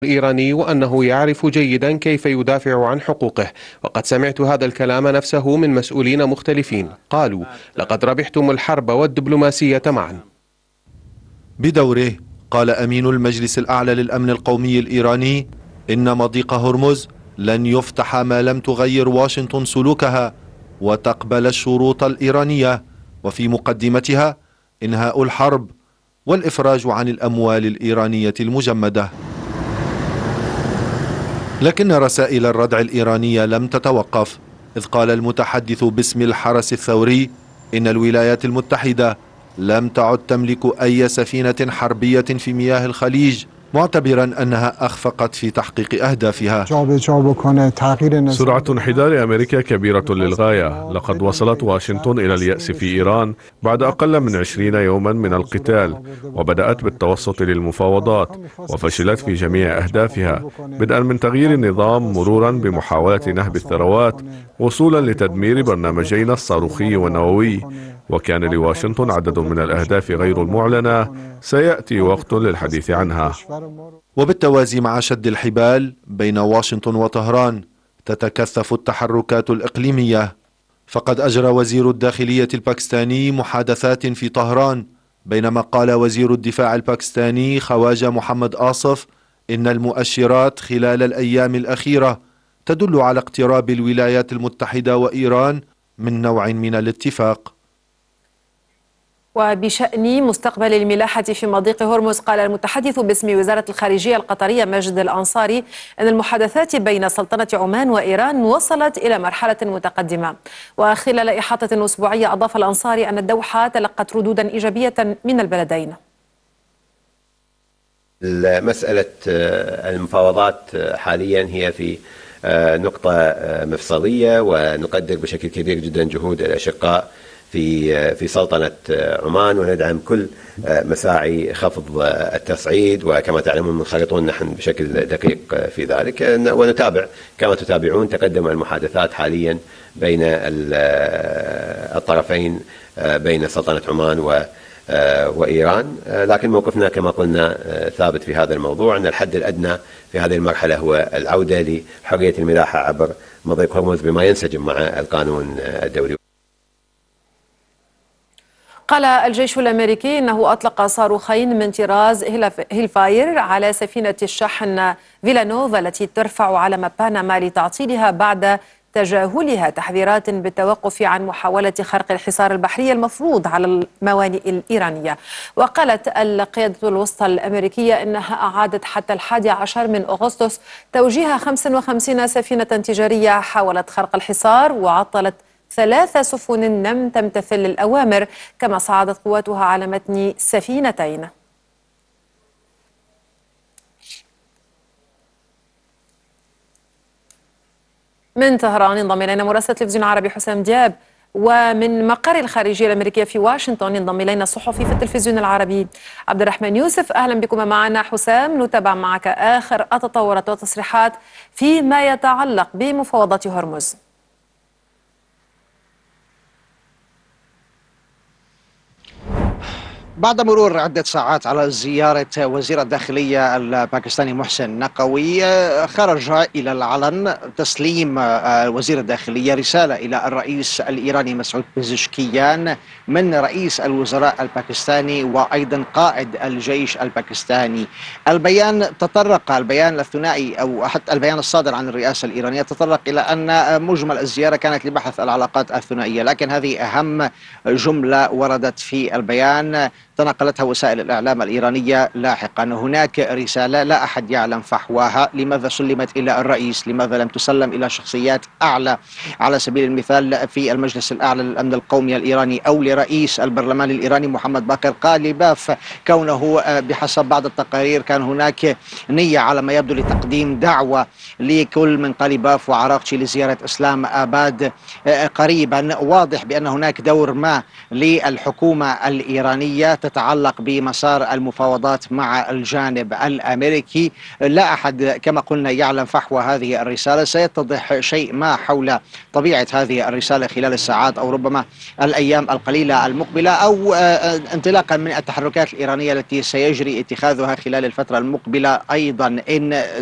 الإيراني وأنه يعرف جيدا كيف يدافع عن حقوقه، وقد سمعت هذا الكلام نفسه من مسؤولين مختلفين قالوا لقد ربحتم الحرب والدبلوماسية معا. بدوره قال أمين المجلس الأعلى للأمن القومي الإيراني إن مضيق هرمز لن يفتح ما لم تغير واشنطن سلوكها وتقبل الشروط الإيرانية، وفي مقدمتها إنهاء الحرب والإفراج عن الأموال الإيرانية المجمدة. لكن رسائل الردع الإيرانية لم تتوقف، إذ قال المتحدث باسم الحرس الثوري إن الولايات المتحدة لم تعد تملك أي سفينة حربية في مياه الخليج، معتبرا أنها أخفقت في تحقيق أهدافها. سرعة انحدار أمريكا كبيرة للغاية. لقد وصلت واشنطن إلى اليأس في إيران بعد أقل من 20 يوما من القتال، وبدأت بالتوسط للمفاوضات وفشلت في جميع أهدافها، بدءا من تغيير النظام مرورا بمحاولة نهب الثروات وصولا لتدمير برنامجين الصاروخي والنووي. وكان لواشنطن عدد من الأهداف غير المعلنة سيأتي وقت للحديث عنها. وبالتوازي مع شد الحبال بين واشنطن وطهران تتكثف التحركات الإقليمية، فقد أجرى وزير الداخلية الباكستاني محادثات في طهران، بينما قال وزير الدفاع الباكستاني خواجة محمد آصف إن المؤشرات خلال الأيام الأخيرة تدل على اقتراب الولايات المتحدة وإيران من نوع من الاتفاق. وبشأن مستقبل الملاحة في مضيق هرمز، قال المتحدث باسم وزارة الخارجية القطرية ماجد الأنصاري أن المحادثات بين سلطنة عمان وإيران وصلت إلى مرحلة متقدمة. وخلال إحاطة أسبوعية أضاف الأنصاري أن الدوحة تلقت ردودا إيجابية من البلدين. مسألة المفاوضات حاليا هي في نقطة مفصلية، ونقدر بشكل كبير جدا جهود الأشقاء في سلطنة عمان، وندعم كل مساعي خفض التصعيد، وكما تعلمون منخرطون نحن بشكل دقيق في ذلك، ونتابع كما تتابعون تقدم المحادثات حاليا بين الطرفين بين سلطنة عمان وإيران. لكن موقفنا كما قلنا ثابت في هذا الموضوع، أن الحد الأدنى في هذه المرحلة هو العودة لحرية الملاحة عبر مضيق هرمز بما ينسجم مع القانون الدولي. قال الجيش الأمريكي أنه أطلق صاروخين من طراز هيلفاير على سفينة الشحن فيلانوفا التي ترفع علم بنما لتعطيلها بعد تجاهلها تحذيرات بالتوقف عن محاولة خرق الحصار البحري المفروض على الموانئ الإيرانية. وقالت القيادة الوسطى الأمريكية أنها أعادت حتى 11 من أغسطس توجيه 55 سفينة تجارية حاولت خرق الحصار، وعطلت 3 سفن لم تمتثل الأوامر، كما صعدت قواتها على متن سفينتين. من طهران انضم إلينا مراسل تلفزيون عربي حسام دياب، ومن مقر الخارجية الأمريكية في واشنطن ينضم إلينا الصحفي في التلفزيون العربي عبد الرحمن يوسف. أهلا بكم معنا حسام، نتابع معك آخر التطورات والتصريحات فيما يتعلق بمفاوضات هرمز. بعد مرور عدة ساعات على زيارة وزير الداخلية الباكستاني محسن نقوي، خرج إلى العلن تسليم وزير الداخلية رسالة إلى الرئيس الإيراني مسعود بيزشكيان من رئيس الوزراء الباكستاني وأيضا قائد الجيش الباكستاني. البيان الثنائي أو حتى البيان الصادر عن الرئاسة الإيرانية تطرق إلى أن مجمل الزيارة كانت لبحث العلاقات الثنائية، لكن هذه أهم جملة وردت في البيان تنقلتها وسائل الإعلام الإيرانية لاحقا. هناك رسالة لا أحد يعلم فحواها، لماذا سلمت إلى الرئيس؟ لماذا لم تسلم إلى شخصيات أعلى، على سبيل المثال في المجلس الأعلى للأمن القومي الإيراني أو لرئيس البرلمان الإيراني محمد باقر قاليباف، كونه بحسب بعض التقارير كان هناك نية على ما يبدو لتقديم دعوة لكل من قاليباف وعراقشي لزيارة إسلام آباد قريبا. واضح بأن هناك دور ما للحكومة الإيرانية تتعلق بمسار المفاوضات مع الجانب الأمريكي. لا أحد كما قلنا يعلم فحوى هذه الرسالة، سيتضح شيء ما حول طبيعة هذه الرسالة خلال الساعات أو ربما الأيام القليلة المقبلة، أو انطلاقا من التحركات الإيرانية التي سيجري اتخاذها خلال الفترة المقبلة أيضا إن